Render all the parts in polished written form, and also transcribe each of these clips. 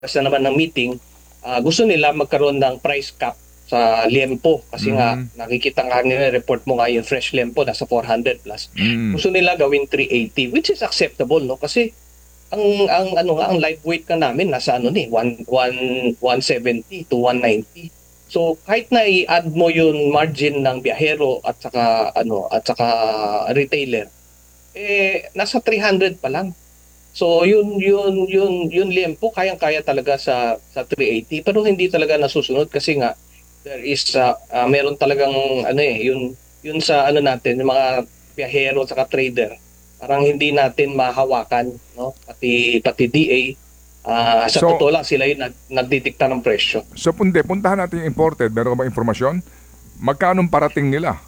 na naman ng meeting, gusto nila magkaroon ng price cap sa liempo kasi nga nakikita nga nila report mo nga yung fresh liempo nasa 400 plus. Gusto nila gawin 380 which is acceptable no kasi ang live weight ka namin nasa 170 to 190. So kahit na i-add mo yung margin ng biyahero at saka retailer nasa 300 pa lang. So yun liempo kayang-kaya talaga sa 380 pero hindi talaga nasusunod kasi nga there is meron talagang yun sa natin yung mga biyahero at trader parang hindi natin mahawakan no pati DA sa totoo lang sila yung nagdidikta ng presyo. So puntahan natin yung imported, meron ka ba informasyon? Magkano parating nila?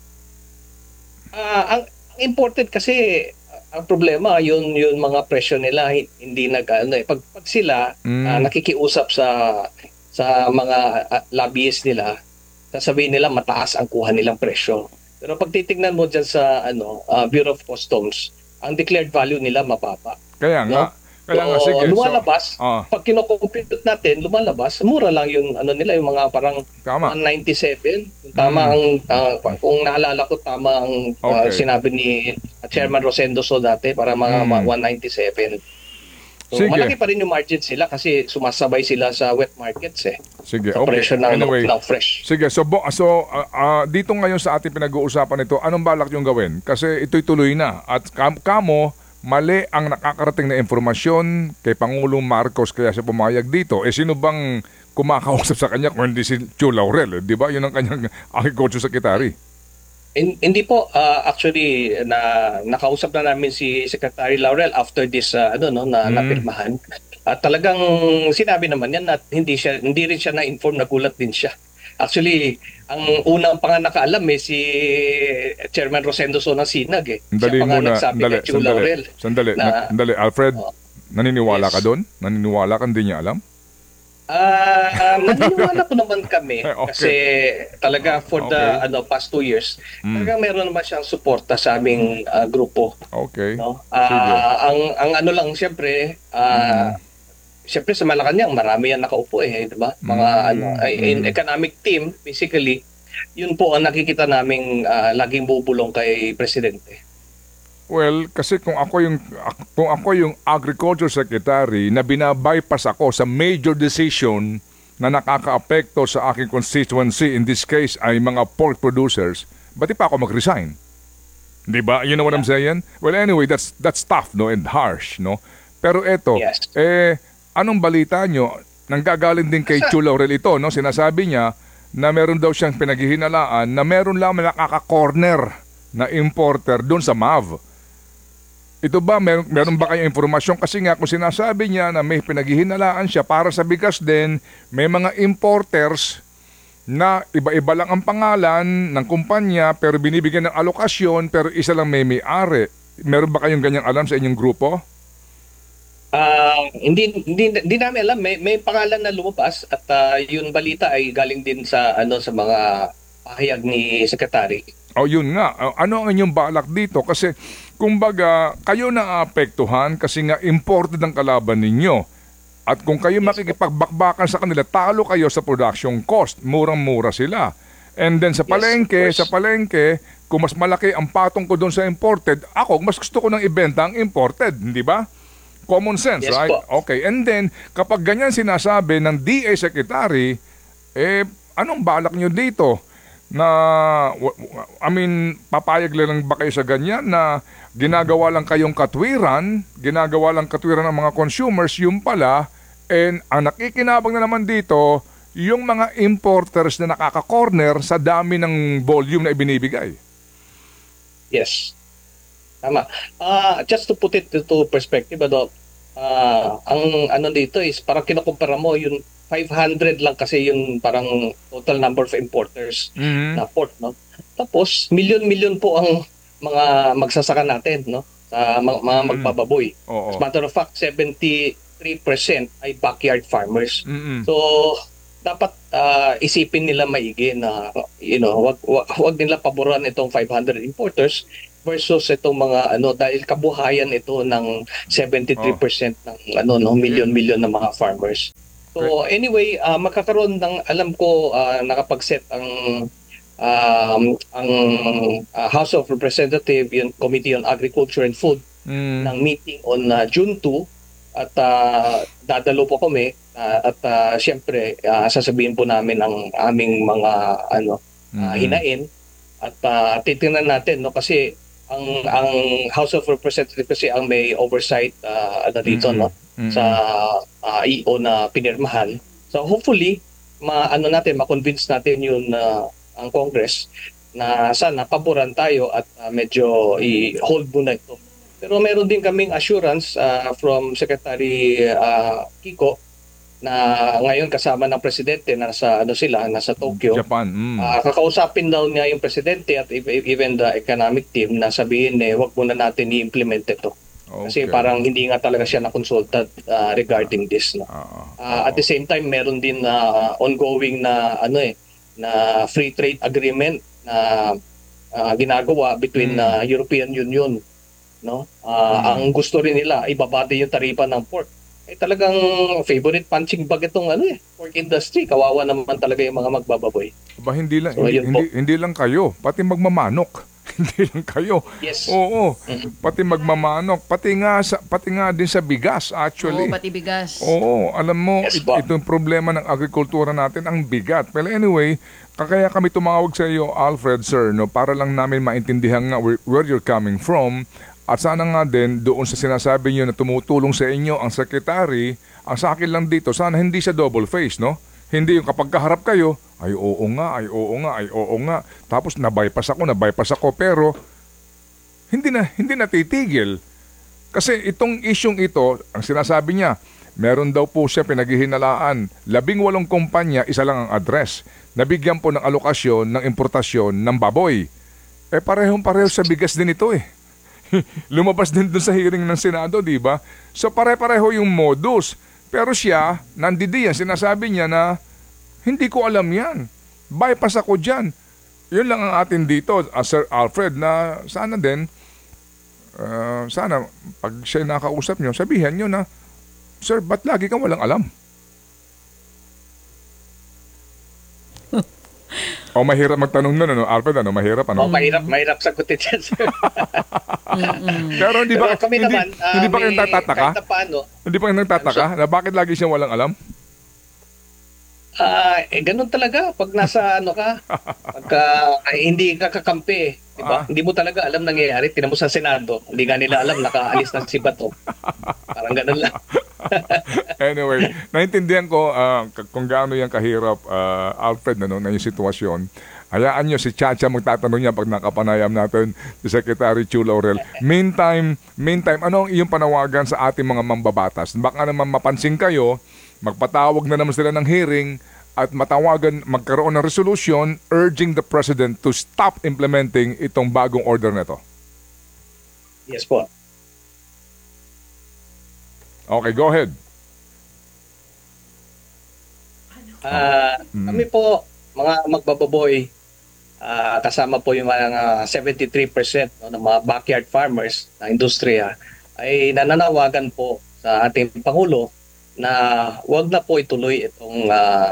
Ang imported kasi ang problema yung mga presyo nila hindi pag sila nakikiusap sa mga lobbyist nila, sasabihin nila mataas ang kuha nilang presyo. Pero pag titingnan mo diyan sa Bureau of Customs, ang declared value nila mababa. Kaya nga. No? Kaya nga sige. Lumalabas, pag kino-compute natin, lumalabas, mura lang yung nila yung mga parang tama. 197. Tama ang kung naalala ko tama ang sinabi ni Chairman Rosendo So dati para mga 197. So, sige. Malaki pa rin yung margin sila kasi sumasabay sila sa wet markets Sige, sa presyo ng fresh. Sige, so dito ngayon sa ating pinag-uusapan ito, anong balak yung gawin? Kasi ito'y tuloy na at kamo mali ang nakakarating na informasyon kay Pangulong Marcos kaya siya pumayag dito. Sino bang kumakausap sa kanya kung hindi si Chu Laurel? Di ba? Yun ang kanyang agriculture secretary. Hindi po actually nakausap na namin si Secretary Laurel after this napirmahan. At talagang sinabi naman yan at hindi rin siya na-inform, nagulat din siya. Actually, ang unang nakaalam si Chairman Rosendo So ng Sinag siya pa nga nagsabi kay Chu Laurel. Sandali. Alfred, naniniwala ka doon? Naniniwala ka hindi niya alam? Naniniwala ko naman kami kasi talaga for the past 2 years talagang meron naman siyang suporta sa aming grupo. Okay. No? Ang lang siyempre sa Malacanang marami yan nakaupo di ba? Mga in economic team basically yun po ang nakikita naming laging bubulong kay presidente. Well, kasi kung ako yung agriculture secretary na binabypass ako sa major decision na nakakaapekto sa aking constituency, in this case ay mga pork producers, ba't pa ako mag-resign? Di ba? You know what I'm saying? Well, anyway, that's tough, no, and harsh, no. Pero eto, anong balita nyo? Nanggagaling din kay Chu Laurel ito, no? Sinasabi niya na meron daw siyang pinaghihinalaan na meron lang nakaka-corner na importer doon sa MAV. Ito ba, meron ba kayong informasyon? Kasi nga kung sinasabi niya na may pinaghihinalaan siya para sa bigas din, may mga importers na iba-iba lang ang pangalan ng kumpanya pero binibigyan ng alokasyon pero isa lang may-ari. Meron ba kayong ganyang alam sa inyong grupo? Hindi namin alam. May pangalan na lumabas at yung balita ay galing din sa mga pahayag ni Secretary. Yun nga. Ano ang inyong balak dito? Kasi kumbaga, kayo naapektuhan kasi nga imported ang kalaban ninyo. At kung kayo makikipagbakbakan sa kanila, talo kayo sa production cost. Murang-mura sila. And then sa palengke, kung mas malaki ang patong ko doon sa imported, mas gusto ko nang ibenta ang imported, hindi ba? Common sense, right? Okay. And then, kapag ganyan sinasabi ng DA Secretary, anong balak nyo dito? Papayag lang ba kayo sa ganyan na ginagawa lang kayong katwiran ng mga consumers, yung pala, and ang nakikinabang na naman dito, yung mga importers na nakaka-corner sa dami ng volume na ibinibigay. Yes. Tama. Just to put it into perspective, ang dito is parang kinukumpara mo yung 500 lang kasi yung parang total number of importers na pork, no? Tapos milyon-milyon po ang mga magsasaka natin, no? Sa mga magbababoy. As a matter of fact, 73% ay backyard farmers. So dapat isipin nila maigi na wag nila paboran itong 500 importers versus itong mga dahil kabuhayan ito ng 73% ng million na mga farmers. So anyway, magkakaroon ng alam ko nakapag-set ang House of Representatives, yung Committee on Agriculture and Food ng meeting on June 2 at dadalo po kami at siyempre sasabihin po namin ang aming mga hinain at titingnan natin kasi ang House of Representatives kasi ang may oversight dito sa EO na pinirmahan. So hopefully ma-convince natin yun ang Congress na sana paboran tayo at medyo i-hold muna ito. Pero meron din kaming assurance from Secretary Kiko na ngayon kasama ng presidente nasa Tokyo. Japan. Kakausapin daw niya yung presidente at even the economic team na sabihin wag muna natin i-implement ito. Kasi parang hindi nga talaga siya na-consulted regarding this. No? At the same time, meron din ongoing na na free trade agreement na ginagawa between European Union. No? Ang gusto rin nila ibabati yung taripa ng pork. Talagang favorite punching bag itong pork industry. Kawawa naman talaga yung mga magbababoy. Hindi lang hindi lang kayo, pati magmamanok. Hindi lang kayo. Yes. Oo. Pati magmamanok, pati nga din sa bigas actually. Oo, pati bigas. Oo, alam mo, Yes, itong problema ng agrikultura natin ang bigat. Pero anyway, kaya kami tumawag sa iyo, Alfred, sir, para lang namin maintindihan nga where you're coming from. At sana nga din, doon sa sinasabi niyo na tumutulong sa inyo ang secretary, ang sa akin lang dito, sana hindi siya double face, no? Hindi yung kapag kaharap kayo, ay oo nga, ay oo nga, ay oo nga. Tapos nabypass ako, pero hindi na titigil. Kasi itong isyong ito, ang sinasabi niya, meron daw po siya pinaghihinalaan. 18 kumpanya, isa lang ang address. Nabigyan po ng alokasyon ng importasyon ng baboy. Parehong-pareho sa bigas din ito eh. Lumabas din doon sa hearing ng Senado, di ba? So pare-pareho yung modus. Pero siya, nandidiyan, sinasabi niya na hindi ko alam yan. Bypass ako dyan. Yun lang ang atin dito, Sir Alfred, na sana din, sana pag siya nakausap niyo, sabihan niyo na, Sir, ba't lagi kang walang alam? Mahirap magtanong nun, Alfred, mahirap, Mahirap sagutin yan, sir. Pero hindi ba, kami naman, hindi ba kayo nagtataka? kahit na paano, Hindi ba kayo nagtataka na bakit lagi siyang walang alam? ganun talaga pag nasa pagka hindi ka kakampi, di ba? Hindi mo talaga alam nangyayari. Tingnan mo sa Senado, hindi nga nila alam nakaalis na si Bato. Parang ganun lang. Anyway, naintindihan ko kung gaano yan kahirap, Alfred, na yung sitwasyon. Hayaan nyo si Chacha magtatanong niya pag nakapanayam natin si Secretary Chu Laurel. Meantime, ano ang iyong panawagan sa ating mga mambabatas? Baka naman mapansin kayo, magpatawag na naman sila ng hearing at magkaroon ng resolution urging the President to stop implementing itong bagong order na ito. Yes po. Okay, go ahead. Kami po, mga magbababoy, kasama po yung mga 73% ng mga backyard farmers na industriya, ay nananawagan po sa ating Pangulo na wag na po ituloy itong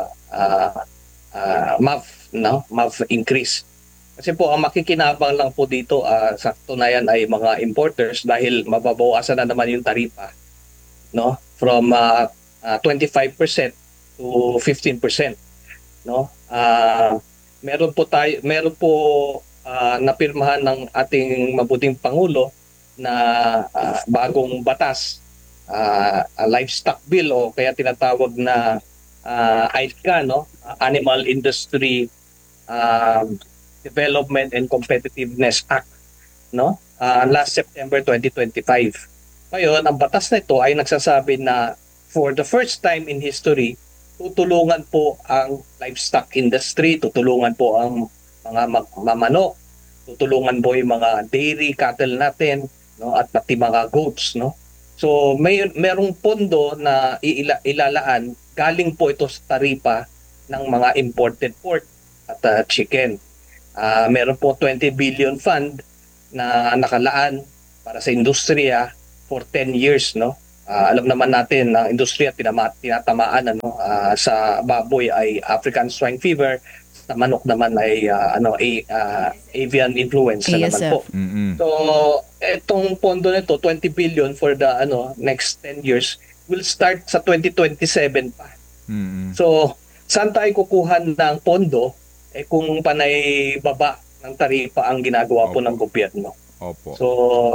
MAF increase. Kasi po ang makikinabang lang po dito sa tunayan ay mga importers dahil mababawasan na naman yung taripa, no, from 25% to 15%, no. Meron po napirmahan ng ating mabuting Pangulo na bagong batas, livestock bill o kaya tinatawag na AICA, no, Animal Industry Development and Competitiveness Act, no, last September 2025. Ngayon, ang batas na ito ay nagsasabi na for the first time in history, tutulungan po ang livestock industry, tutulungan po ang mga mamanok, tutulungan po yung mga dairy cattle natin, no, at pati mga goats, no. So merong pondo na ilalaan, galing po ito sa taripa ng mga imported pork at chicken. Meron po 20 billion fund na nakalaan para sa industriya for 10 years, no? Alam naman natin na industriya tinatamaan sa baboy ay African swine fever, sa manok naman ay avian influenza naman ASF. po. So, etong pondo nito 20 billion for the next 10 years will start sa 2027 pa. So, saan tayo kukuha ng pondo kung panay baba ng taripa ang ginagawa po ng gobyerno? Opo. So,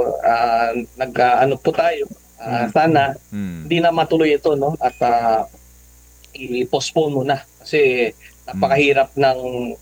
po tayo. Sana hindi na matuloy ito, no? At i-postpone muna kasi napakahirap ng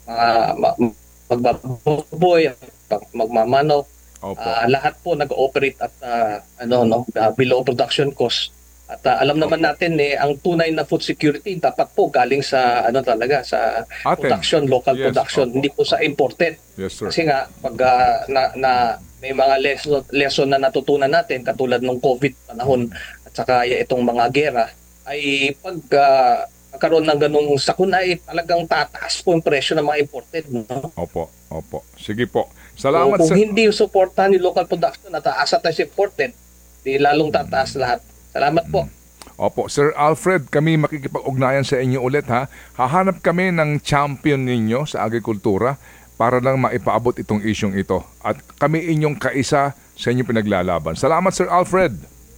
magbaboy, magmamanok. Opo. Lahat po nag-ooperate at below production cost. At alam naman natin ang tunay na food security dapat po galing sa talaga sa Atin. production, local Yes, production, opo. hindi po sa imported. Yes, sir. Kasi nga pag may mga lesson na natutunan natin katulad ng COVID panahon at saka itong mga gera ay pag karoon ng ganung sakuna ay talagang tataas po yung presyo ng mga imported, no? Opo. Sige po. Salamat Kung sa... hindi suportahan yung local production at aasa tayo sa imported, di lalong tataas lahat. Salamat po. Opo, Sir Alfred, kami makikipag-ugnayan sa inyo ulit ha. Hahanap kami ng champion ninyo sa agrikultura para lang maipaabot itong isyong ito. At kami inyong kaisa sa inyong pinaglalaban. Salamat, Sir Alfred.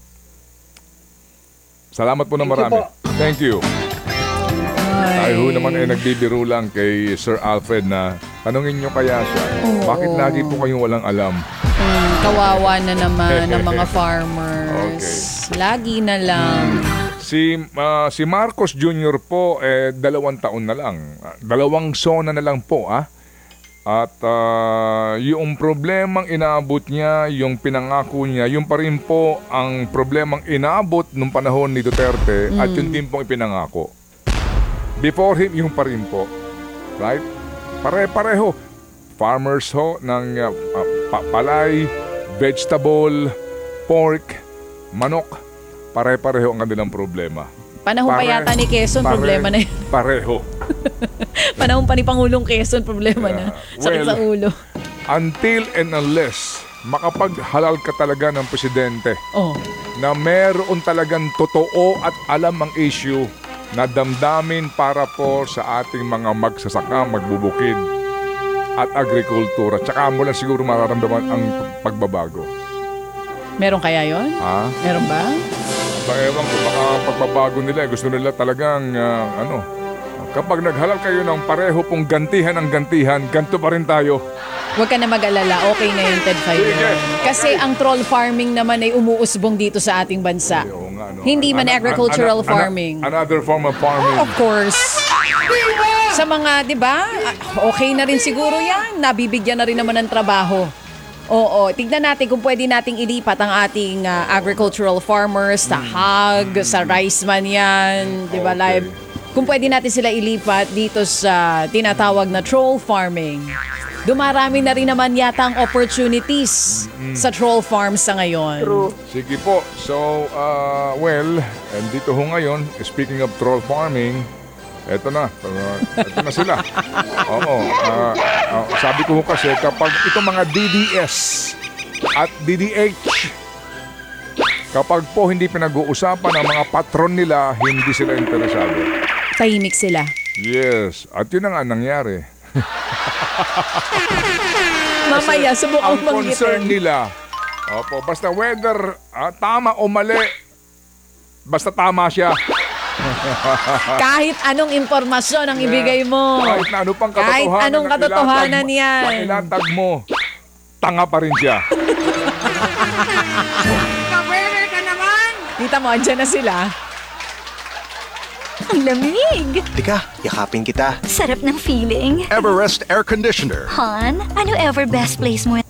Salamat po na Thank you marami. po. Thank you. Tayo naman ay nagbibiro lang kay Sir Alfred na tanungin nyo kaya siya, bakit lagi po kayong walang alam? Kawawa na naman ng mga farmers. Lagi na lang. Si Marcos Jr. po 2 taon na lang. 2 sona na lang po At yung problemang inaabot niya, yung pinangako niya, yung pa rin po ang problemang inaabot nung panahon ni Duterte at yun din pong ipinangako. Before him, yung pa rin po. Right? Pare-pareho. Farmers ho ng palay, vegetable, pork, manok. Pare-pareho ang kanilang problema. Panahon pa yata ni Quezon, problema na yun. Pareho. Panahon pa ni Pangulong Quezon, problema na. Sakit sa ulo. Until and unless makapaghalal ka talaga ng presidente na meron talagang totoo at alam ang issue na damdamin para po sa ating mga magsasaka, magbubukid at agrikultura. Tsaka mo lang siguro mararamdaman ang pagbabago. Meron kaya yon? Meron ba? Ewan ko, baka pagbabago nila, gusto nila talagang, kapag naghalal kayo ng pareho pong gantihan ang gantihan, ganito pa rin tayo. Huwag ka na mag-alala, okay na yun, Ted Filon. Kasi ang troll farming naman ay umuusbong dito sa ating bansa. Hindi man agricultural farming. Another form of farming. Of course. Sa mga, di ba, okay na rin siguro yan. Nabibigyan na rin naman ng trabaho. Oo, tignan natin kung pwede nating ilipat ang ating agricultural farmers sa hog, sa rice man yan, di ba, live. Kung pwede natin sila ilipat dito sa tinatawag na troll farming. Dumarami na rin naman yata ang opportunities sa troll farms sa ngayon. True. Sige po. So, and dito ho ngayon, speaking of troll farming, eto na sila. Oo. Sabi ko ho kasi, kapag itong mga DDS at DDH, kapag po hindi pinag-uusapan ng mga patron nila, hindi sila interesado. Tahimik sila. Yes. At yun na nga nangyari. Mamaya, subukang Ang concern manggitin. nila, basta whether tama o mali, basta tama siya. Kahit anong impormasyon ang ibigay mo. Kahit na ano pang katotohanan. Kahit anong katotohanan yan. Ang ilatag mo, tanga pa rin siya. Ka-winner ka naman! Kita mo, andyan na sila. Ang lamig! Tika, yakapin kita. Sarap ng feeling. Everest Air Conditioner. Han, ano ever best place mo?